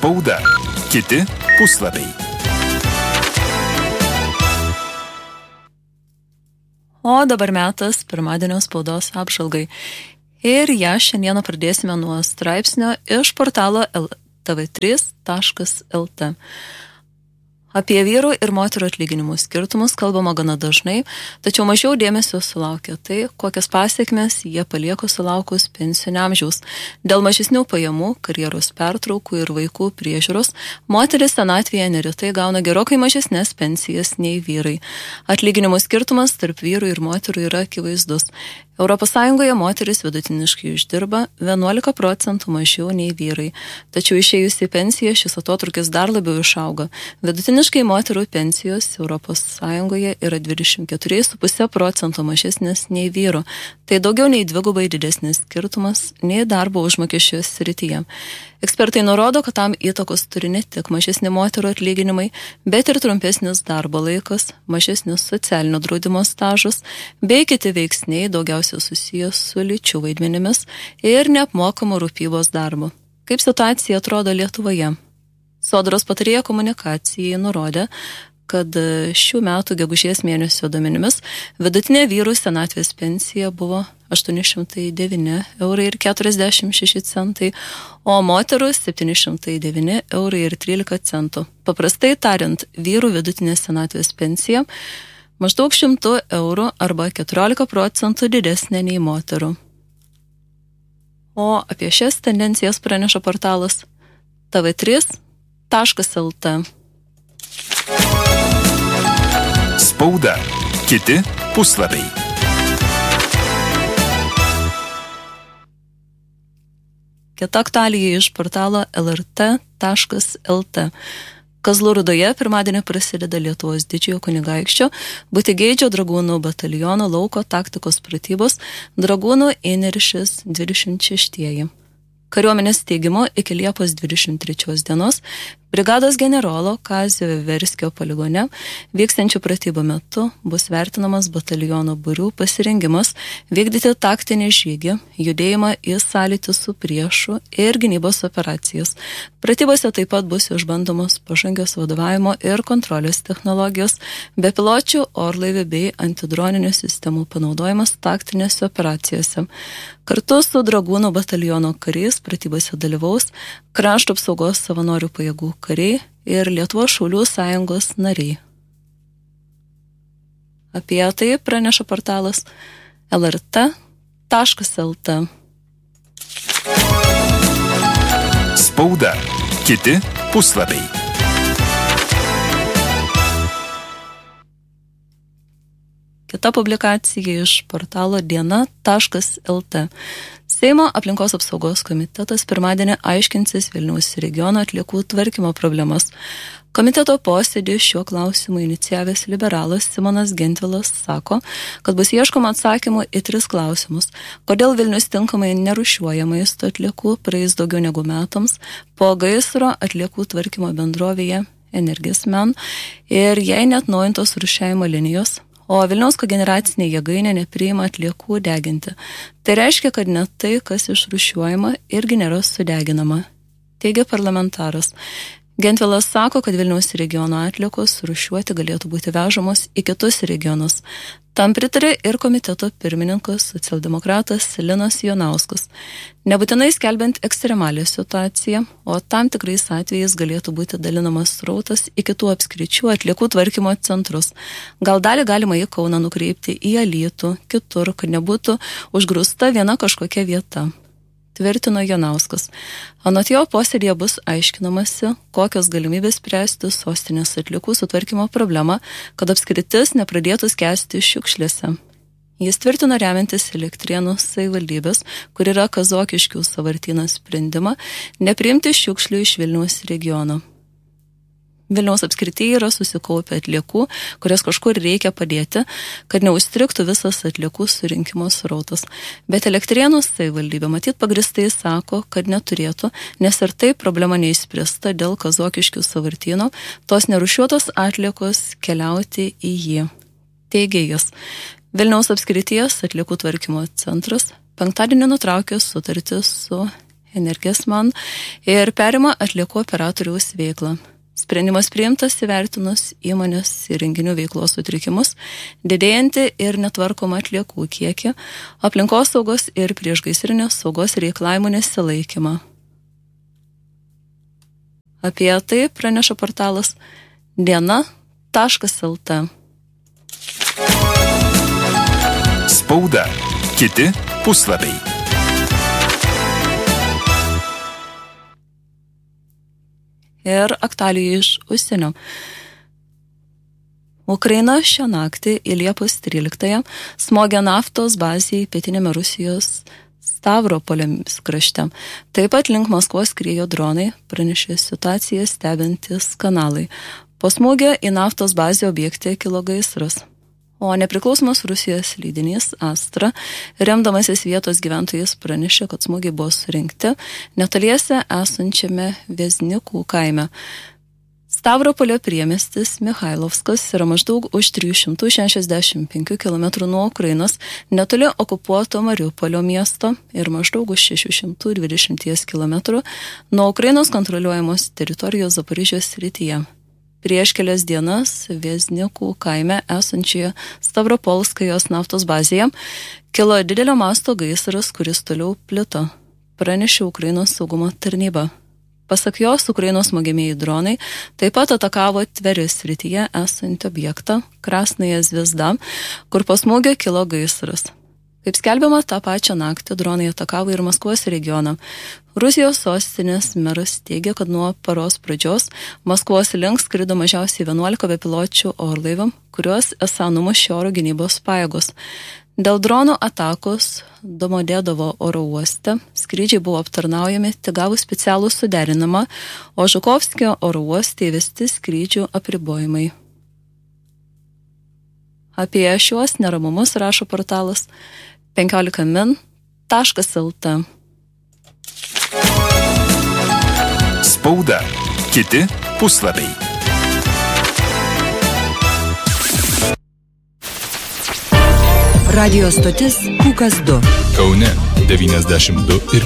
Spauda. Kiti puslapiai. O dabar metas pirmadienio spaudos apžvalgai. Ir ją šiandieną pradėsime nuo straipsnio iš portalo tv3.lt. Apie vyrų ir moterų atlyginimų skirtumus kalbama gana dažnai, tačiau mažiau dėmesio sulaukia tai, kokias pasiekmes jie palieka sulaukus pensinio amžiaus. Dėl mažesnių pajamų, karjeros pertraukų ir vaikų priežiūros, moteris senatvėje neretai gauna gerokai mažesnes pensijas nei vyrai. Atlyginimų skirtumas tarp vyrų ir moterų yra akivaizdus. ES moteris vidutiniškai uždirba 11% mažiau nei vyrai. Tačiau išėjus į pensiją šis atotrukis dar labiau išauga. Vidutiniškai moterų pensijos ES yra 24,5% mažesnės nei vyrų. Tai daugiau nei dvigubai didesnis skirtumas nei darbo užmokesčio srityje. Ekspertai nurodo, kad tam įtakos turi ne tik mažesni moterų atlyginimai, bet ir trumpesnis darbo laikas, mažesnis socialinio draudimo stažas, bei kiti veiksniai daugiausiai susijęs su lyčių vaidmenimis ir neapmokamų rūpybos darbu. Kaip situacija atrodo Lietuvoje? Sodros patarėja komunikacijai nurodė, kad šių metų gegužės mėnesio duomenimis vidutinė vyrų senatvės pensija buvo 809,46 €, o moterų 709,13 €. Paprastai tariant, vyrų vidutinė senatvės pensija maždaug 100 € arba 14% didesnė nei moterų. O apie šias tendencijas praneša portalas tv3.lt. Spauda. Kiti puslapiai. Kita aktualija iš portalo lrt.lt. Kazlų Rūdoje pirmadienį prasideda Lietuvos didžiojo kunigaikščio Butigeidžio dragūnų bataliono lauko taktikos pratybos dragūnų įniršis 26. Kariuomenės teigimu iki Liepos 23 dienos brigados generolo Kazio Veverskio poligone vykstančių pratybų metu bus vertinamas bataliono būrių pasirengimas vykdyti taktinį žygį, judėjimą į sąlytį su priešu ir gynybos operacijas. Pratybose taip pat bus išbandomos pažangios vadovavimo ir kontrolės technologijos, bepiločių orlaivių bei antidroninių sistemų panaudojimas taktinėse operacijose. Kartu su dragūnų bataliono kariais pratybose dalyvaus Krašto apsaugos savanorių pajėgų kariai ir Lietuvos šaulių sąjungos nariai. Apie tai praneša portalas lrt.lt. Spauda. Kiti puslapiai. Kita publikacija iš portalo diena.lt. Seimo aplinkos apsaugos komitetas pirmadienį aiškinsis Vilniaus regiono atliekų tvarkymo problemas. Komiteto posėdį šiuo klausimu inicijavęs liberalas Simonas Gentvilas sako, kad bus ieškoma atsakymų į 3 klausimus. Kodėl Vilnius tinkamai nerūšiuoja maisto atliekų praeis daugiau negu metams po gaisro atliekų tvarkymo bendrovėje Energismen ir jei neatnaujintos rūšiavimo linijos, o Vilniaus kogeneracinė jėgainė nepriima atliekų deginti. Tai reiškia, kad net tai, kas išrūšiuojama, irgi nėra sudeginama, teigia parlamentaras. Gentvilas sako, kad Vilniaus regiono atliekos rūšiuoti galėtų būti vežamos į kitus regionus. Tam pritarė ir komiteto pirmininkas socialdemokratas Linas Jonauskas. Nebūtinai skelbiant ekstremalią situaciją, o tam tikrais atvejais galėtų būti dalinamas srautas į kitų apskričių atliekų tvarkymo centrus. Gal dalį galima į Kauną nukreipti į Alytų, kitur, kad nebūtų užgrūsta viena kažkokia vieta, tvirtino Jonauskas. Anot jo posėdėje bus aiškinamasi, kokios galimybės spręsti sostinės atliekų sutvarkymo problemą, kad apskritis nepradėtų skęsti šiukšlėse. Jis tvirtino remiantis Elektrėnų savivaldybės, kur yra Kazokiškių sąvartynas sprendimą, nepriimti šiukšlių iš Vilniaus regiono. Vilniaus apskrityje yra susikaupę atliekų, kurias kažkur reikia padėti, kad neužstrigtų visas atliekų surinkimo srautas. Bet Elektrėnų savivaldybė matyt pagristai sako, kad neturėtų, nes ir taip problema neišspręsta dėl Kazokiškių sąvartyno, tos nerūšiuotos atliekos keliauti į jį. Teigė jis. Vilniaus apskrities atliekų tvarkymo centras penktadienį nutraukė sutartį su Energiesman ir perima atliekų operatoriaus veiklą. Sprendimas priimtas įvertinus įmonės įrenginių veiklos sutrikimus, didėjantį ir netvarkomą atliekų kiekį, aplinkos saugos ir priešgaisrinės saugos reikalavimų nesilaikymą. Apie tai praneša portalas diena.lt. Spauda. Kiti puslapiai. Ir aktualijų iš užsienio. Ukraina šią naktį į Liepos 13 smogė naftos bazėje pietinėme Rusijos Stavropolio krašte. Taip pat link Maskvos skriejo dronai, pranešė situaciją stebintys kanalai. Po smūgio į naftos bazę objekte kilo gaisras. O nepriklausomas Rusijos leidinys Astra, remdamasis vietos gyventojais, pranešė, kad smūgiai buvo surinkti netoliese esančiame Veznikų kaime. Stavropolio priemiestis Mikhailovskas yra maždaug už 365 km nuo Ukrainos, netoli okupuoto Mariupolio miesto ir maždaug už 620 km nuo Ukrainos kontroliuojamos teritorijos Zaporižės srityje. Prieš kelias dienas Veznikų kaime esančioje Stavropolskajos naftos bazėje kilo didelio masto gaisras, kuris toliau plito, pranešė Ukrainos saugumo tarnyba. Pasak jos, Ukrainos smogiamieji dronai taip pat atakavo Tverijos srityje esantį objektą Krasnąją Zvezdą, kur po smūgio kilo gaisras. Kaip skelbiama, tą pačią naktį dronai atakavo ir Maskvos regioną. Rusijos sostinės meras teigia, kad nuo paros pradžios Maskvos link skrido mažiausiai 11 bepiločių orlaivių, kuriuos esą numušė oro gynybos pajėgos. Dėl dronų atakos Domodedovo oro uoste skrydžiai buvo aptarnaujami tik gavus specialų suderinimą, o Žukovskio oro uoste įvesti skrydžių apribojimai. Apie šiuos neramumus rašo portalas 15min.lt. Spauda. Kiti puslapiai. Radio stotis Pūkas 2. Kaune 92 ir